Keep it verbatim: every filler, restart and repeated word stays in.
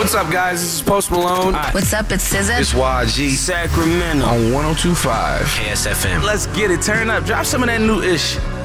What's up, guys? This is Post Malone. Right. What's up? It's S Z A. It's Y G. Sacramento On one oh two point five K S F M. Let's get it. Turn up. Drop some of that new ish.